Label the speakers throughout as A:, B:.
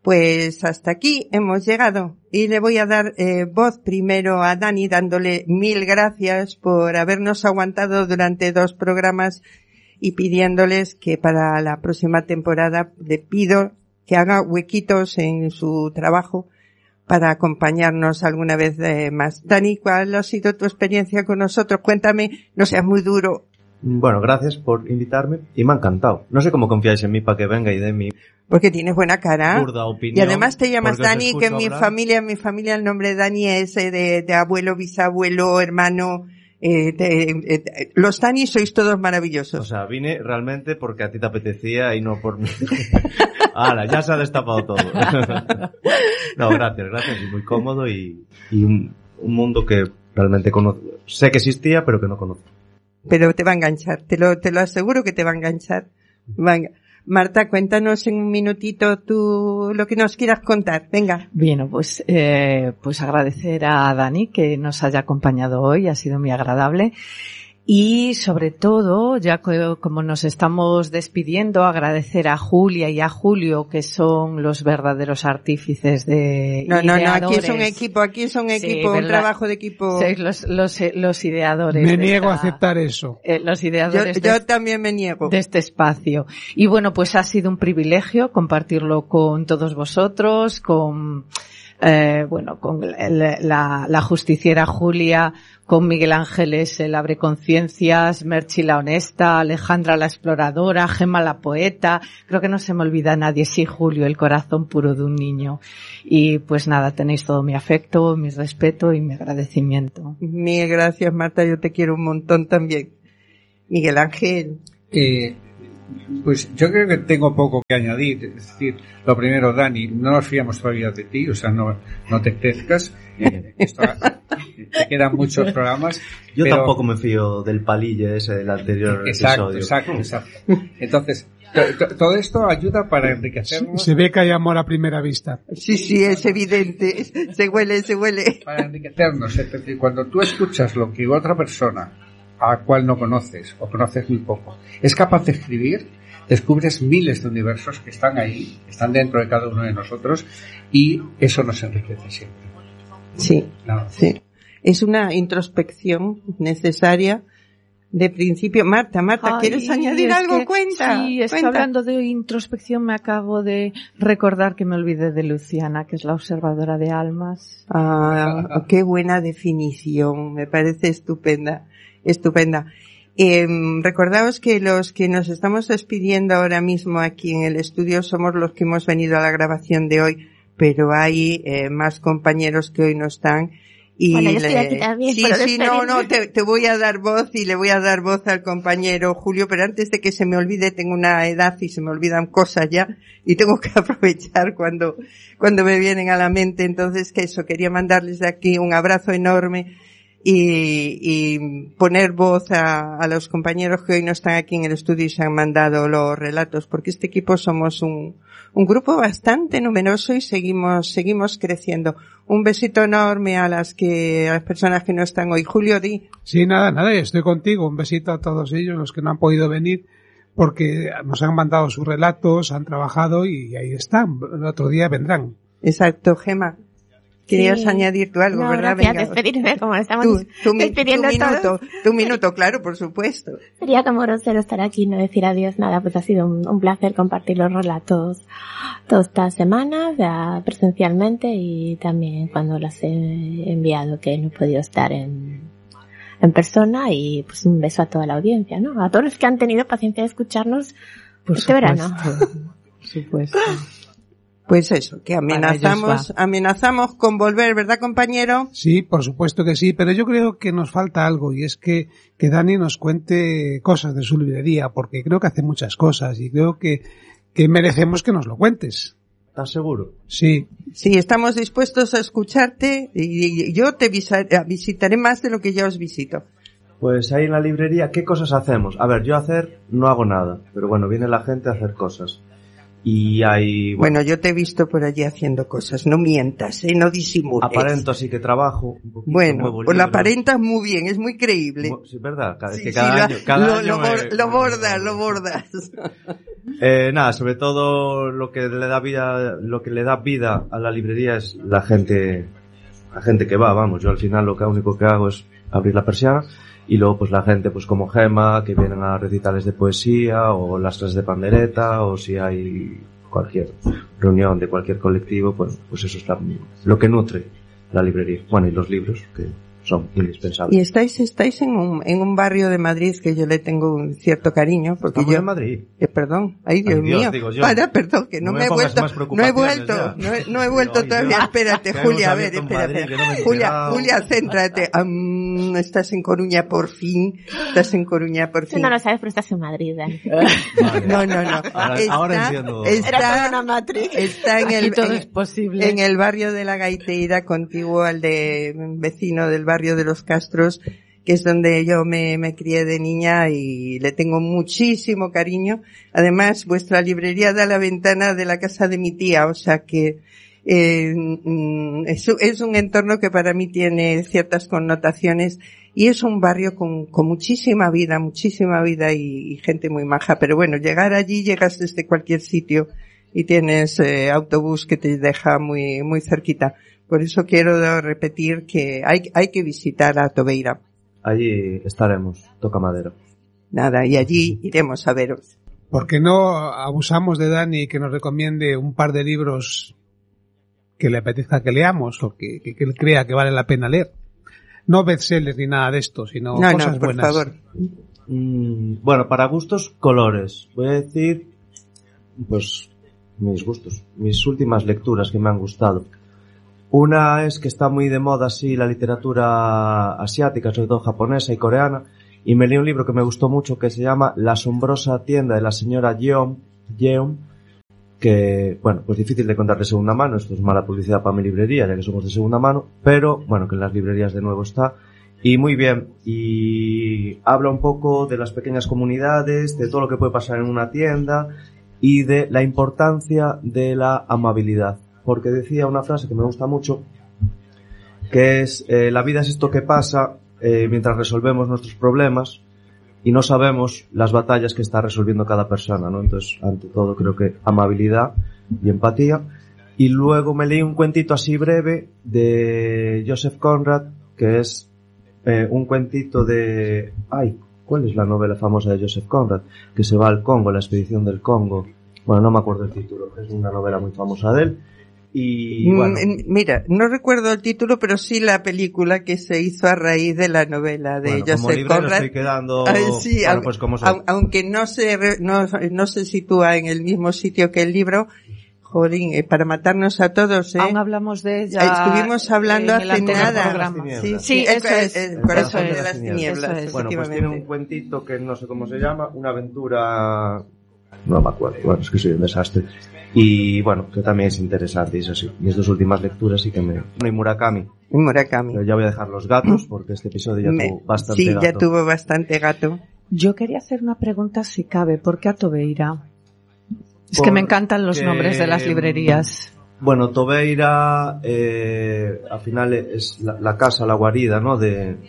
A: Pues hasta aquí hemos llegado y le voy a dar voz primero a Dani, dándole 1000 gracias por habernos aguantado durante 2 programas y pidiéndoles que para la próxima temporada le pido que haga huequitos en su trabajo para acompañarnos alguna vez más. Dani, ¿cuál ha sido tu experiencia con nosotros? Cuéntame, no seas muy duro.
B: Bueno, gracias por invitarme y me ha encantado. No sé cómo confiáis en mí para que venga y dé mi...
A: Porque tienes buena cara.
B: Burda opinión.
A: Y además te llamas Dani, que en mi
B: hablar.
A: familia el nombre de Dani es de abuelo, bisabuelo, hermano. Los Dani sois todos maravillosos.
B: O sea, vine realmente porque a ti te apetecía y no por mí. ¡Hala! Ya se ha destapado todo. No, gracias. Y muy cómodo y un mundo que realmente conozco. Sé que existía, pero que no conozco.
A: Pero te va a enganchar, te lo aseguro que te va a enganchar. Venga. Marta, cuéntanos en un minutito tú lo que nos quieras contar. Venga.
C: Bien, pues agradecer a Dani que nos haya acompañado hoy, ha sido muy agradable. Y sobre todo, ya como nos estamos despidiendo, agradecer a Julia y a Julio, que son los verdaderos artífices de
A: No,
C: ideadores.
A: aquí es un equipo, un trabajo de equipo.
C: Sois los ideadores.
D: Me niego a aceptar eso.
C: Los ideadores.
A: Yo también me niego.
C: De este espacio. Y bueno, pues ha sido un privilegio compartirlo con todos vosotros, con la justiciera Julia, con Miguel Ángeles, el abre conciencias, Merchi la honesta, Alejandra la exploradora, Gemma la poeta. Creo que no se me olvida nadie. Sí, Julio, el corazón puro de un niño. Y pues nada, tenéis todo mi afecto, mi respeto y mi agradecimiento.
A: Mil gracias, Marta, yo te quiero un montón también. Miguel Ángel.
E: Pues yo creo que tengo poco que añadir. Es decir, lo primero, Dani, no nos fiamos todavía de ti, o sea, no te crezcas. Te quedan muchos programas.
B: Yo
E: pero...
B: tampoco me fío del palillo ese del anterior episodio.
E: Exacto. Entonces, todo esto ayuda para enriquecernos.
D: Se ve que hay amor a primera vista.
A: Sí, es evidente. Se huele.
E: Para enriquecernos. Es decir, cuando tú escuchas lo que otra persona a la cual no conoces o conoces muy poco es capaz de escribir, descubres miles de universos que están ahí, están dentro de cada uno de nosotros, y eso nos enriquece siempre.
A: Sí. Es una introspección necesaria de principio. Marta, ¿quieres añadir algo? Cuenta.
C: Sí, hablando de introspección, me acabo de recordar que me olvidé de Luciana, que es la observadora de almas.
A: Ah, qué buena definición, me parece estupenda. Recordaos que los que nos estamos despidiendo ahora mismo aquí en el estudio somos los que hemos venido a la grabación de hoy, pero hay más compañeros que hoy no están. Y
F: bueno, yo estoy aquí también.
A: Te voy a dar voz y le voy a dar voz al compañero Julio, pero antes de que se me olvide, tengo una edad y se me olvidan cosas ya, y tengo que aprovechar cuando me vienen a la mente. Entonces, quería mandarles de aquí un abrazo enorme y poner voz a los compañeros que hoy no están aquí en el estudio y se han mandado los relatos, porque este equipo somos un grupo bastante numeroso y seguimos creciendo. Un besito enorme a las personas que no están hoy. Julio, di.
D: Sí, nada, estoy contigo. Un besito a todos ellos, los que no han podido venir, porque nos han mandado sus relatos, han trabajado y ahí están. El otro día vendrán.
A: Exacto, Gemma. Querías añadir tú algo,
F: no,
A: ¿verdad?
F: Venga.
A: Despedirme,
F: como estamos despidiendo todos.
A: Tu minuto, claro, por supuesto.
F: Sería como grosero estar aquí y no decir adiós. Nada, pues ha sido un placer compartir los relatos todas estas semanas, ya presencialmente y también cuando las he enviado, que no he podido estar en persona, y pues un beso a toda la audiencia, ¿no? A todos los que han tenido paciencia de escucharnos este verano.
C: Por supuesto.
A: Pues eso, que amenazamos con volver, ¿verdad, compañero?
D: Sí, por supuesto que sí, pero yo creo que nos falta algo, y es que Dani nos cuente cosas de su librería, porque creo que hace muchas cosas y creo que merecemos que nos lo cuentes.
B: ¿Estás seguro?
D: Sí.
A: Sí, estamos dispuestos a escucharte y yo te visitaré más de lo que ya os visito.
B: Pues ahí en la librería, ¿qué cosas hacemos? A ver, yo no hago nada, pero bueno, viene la gente a hacer cosas. Y hay...
A: Bueno, yo te he visto por allí haciendo cosas, no mientas, no disimules.
B: Aparento así que trabajo un poquito.
A: Bueno, pues lo aparentas muy bien, es muy creíble.
B: Sí, es verdad,
A: Sí,
B: que
A: sí,
B: cada año... Cada año
A: lo bordas.
B: Nada, sobre todo lo que le da vida a la librería es la gente que va, vamos. Yo al final lo único que hago es abrir la persiana y luego pues la gente pues como Gema, que vienen a recitales de poesía o las clases de pandereta, o si hay cualquier reunión de cualquier colectivo, pues eso es lo que nutre la librería. Bueno, y los libros, que son indispensables.
A: Y estáis en un barrio de Madrid que yo le tengo un cierto cariño, porque
B: Estamos
A: yo...
B: en Madrid.
A: Perdón, ay Dios mío.
B: Digo yo.
A: Perdón, que no me he vuelto, no he vuelto todavía. Espérate, Julia, a ver, espérate. Julia, céntrate. Estás en Coruña por fin.
F: Tú no lo sabes, pero estás en Madrid, Dani.
B: Vale.
A: No.
B: Ahora entiendo.
F: Era una matriz.
A: Está en
C: Todo es posible.
A: en el barrio de la Gaiteira, contiguo al de vecino del barrio de los Castros, que es donde yo me crié de niña y le tengo muchísimo cariño. Además, vuestra librería da a la ventana de la casa de mi tía, o sea que es un entorno que para mí tiene ciertas connotaciones y es un barrio con muchísima vida y gente muy maja. Pero bueno, llegar allí, llegas desde cualquier sitio y tienes autobús que te deja muy cerquita. Por eso quiero repetir que hay que visitar a Tobeira.
B: Allí estaremos, toca madera.
A: Nada, y allí iremos a veros.
D: ¿Por qué no abusamos de Dani que nos recomiende un par de libros que le apetezca que leamos o que él crea que vale la pena leer? No bestsellers ni nada de esto, sino cosas
A: por
D: buenas.
A: favor.
B: Bueno, para gustos, colores. Voy a decir, pues, mis gustos, mis últimas lecturas que me han gustado. Una es que está muy de moda así la literatura asiática, sobre todo japonesa y coreana, y me leí un libro que me gustó mucho que se llama La asombrosa tienda de la señora Yeon, que, bueno, pues difícil de contar de segunda mano, esto es mala publicidad para mi librería, ya que somos de segunda mano, pero, bueno, que en las librerías de nuevo está, y muy bien, y habla un poco de las pequeñas comunidades, de todo lo que puede pasar en una tienda, y de la importancia de la amabilidad. Porque decía una frase que me gusta mucho, que es, la vida es esto que pasa mientras resolvemos nuestros problemas y no sabemos las batallas que está resolviendo cada persona, ¿no? Entonces, ante todo, creo que amabilidad y empatía. Y luego me leí un cuentito así breve de Joseph Conrad, que es un cuentito de... ¿cuál es la novela famosa de Joseph Conrad? Que se va al Congo, la expedición del Congo. Bueno, no me acuerdo el título, es una novela muy famosa de él. Y bueno.
A: Mira, no recuerdo el título, pero sí la película que se hizo a raíz de la novela de Joseph Conrad.
B: Estoy quedando,
A: sí,
B: bueno, pues como
A: aunque no se sitúa en el mismo sitio que el libro. Jolín, para matarnos a todos,
C: Aún hablamos de ella.
A: Estuvimos hablando hace nada.
C: Sí, eso es.
A: El corazón de las tinieblas.
C: Es.
B: Bueno, pues tiene un cuentito que no sé cómo se llama, una aventura, no me acuerdo, bueno, es que soy un desastre. Y bueno, que también es interesante, y eso sí. Mis dos últimas lecturas sí que y Murakami. Pero ya voy a dejar los gatos, porque este episodio ya tuvo bastante gato.
A: Sí, ya tuvo bastante gato.
C: Yo quería hacer una pregunta, si cabe. ¿Por qué a Tobeira? Es que me encantan los nombres de las librerías.
B: Bueno, Tobeira, al final es la casa, la guarida, ¿no? De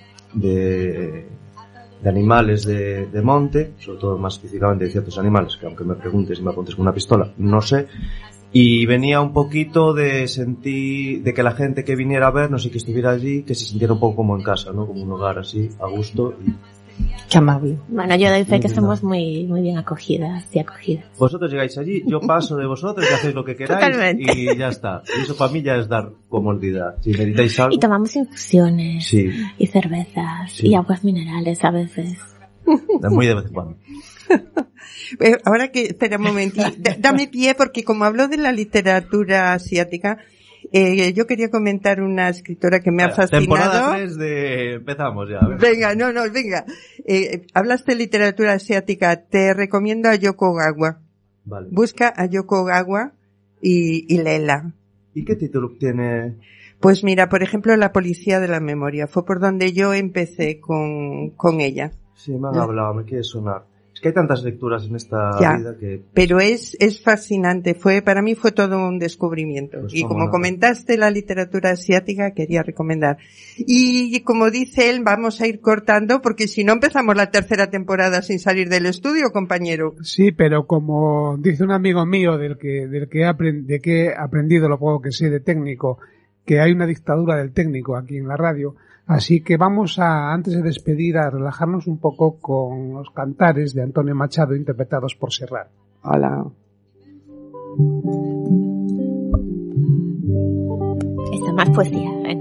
B: animales de monte, sobre todo más específicamente de ciertos animales, que aunque me preguntes y me apuntes con una pistola, no sé. Y venía un poquito de sentir, de que la gente que viniera a vernos y que estuviera allí, que se sintiera un poco como en casa, ¿no? Como un hogar así, a gusto.
C: Qué amable.
F: Bueno, yo doy fe que somos muy bien acogidas y acogidas.
B: Vosotros llegáis allí, yo paso de vosotros y hacéis lo que queráis.
F: Totalmente.
B: Y ya está. Y eso para mí ya es dar comodidad. Si necesitáis algo.
F: Y tomamos infusiones.
B: Sí.
F: Y cervezas.
B: Sí.
F: Y aguas minerales a veces.
B: Muy de vez en cuando.
A: Ahora que, espera un momentito, dame pie porque como hablo de la literatura asiática, yo quería comentar una escritora que me ha fascinado.
B: Temporada 3 empezamos ya.
A: Venga, venga. Hablaste de literatura asiática, te recomiendo a Yoko Ogawa.
B: Vale.
A: Busca a Yoko Ogawa y léela.
B: ¿Y qué título tiene?
A: Pues mira, por ejemplo, La policía de la memoria. Fue por donde yo empecé con ella.
B: Sí, me han hablado, me quiere sonar. Es que hay tantas lecturas en esta
A: Ya,
B: vida que...
A: pero es fascinante. Para mí fue todo un descubrimiento.
B: Pues
A: Y
B: cómo
A: como
B: no.
A: comentaste la literatura asiática, quería recomendar. Y como dice él, vamos a ir cortando porque si no empezamos la tercera temporada sin salir del estudio, compañero.
D: Sí, pero como dice un amigo mío de que he aprendido lo poco que sé de técnico, que hay una dictadura del técnico aquí en la radio, así que vamos a, antes de despedir, a relajarnos un poco con los cantares de Antonio Machado interpretados por Serrat.
A: Hola.
F: Esto más poesía en